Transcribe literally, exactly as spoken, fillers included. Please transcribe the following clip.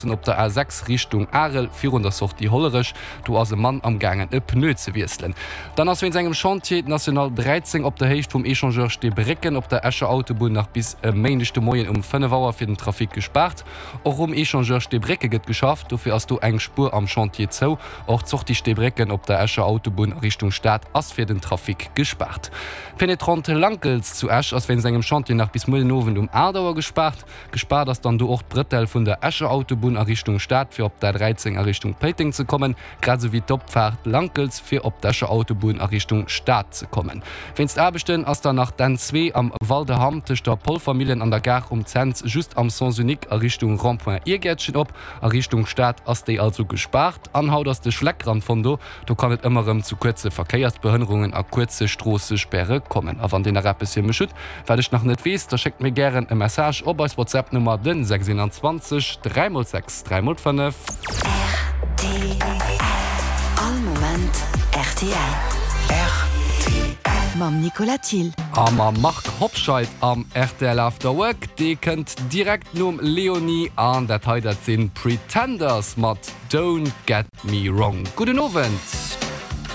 op der A sechs Richtung Arel vierhundert Socht die hollerisch du as Mann am gangen e pneu ze wieselen. Dann ass wenn engem Chantier National dreizehn op der Heicht vom Echangeur ste Brecken op der Escher Autobahn nach bis äh, meigchte Moien um fünf Uhr fir den Trafik gespart. Och um Echangeur ste Brecke gët geschafft, dofir ass du eng Spur am Chantier zou och zocht die Stebrecken op der Escher Autobahn Richtung Stadt ass fir den Trafik gespart. Penetrante Lankels zu Esch ass wenn engem Chantier nach bis Mulnowen um Ardauer gespart, gespart ass dann du och Brettel vun der Escher Autobahn a Richtung Stadt fir op der dreizehn a Richtung Peting zu kommen, grad so wie Doppfahrt Lankels fir op dercher Autobahn a Richtung Stadt zu kommen. Wennst erbechten ass der nach den zwee am Waldeham tech der Polfamilien an der Gar um Zenz just am Sansunik a Richtung Rond-Point Irgätschen op a Richtung Stadt ass déi also gespart. Anhaut ass de Schleckrand von do, du kann et immerem zu kurze Verkehrsbehinderungen a kurze Strossesperre kommen. A an den Rappe hier mischut, weil ich noch net wees, da schickt mir gern e Message op als WhatsApp Nummer den sechs zwei drei sechs drei fünf. R T L All Moment R T L R T L Mam Nicola Thiel Am Mark Hopscheid am R T L After Work, die könnt direkt nur Leonie an der Teil der zehn Pretenders mat Don't Get Me Wrong. Guten Abend!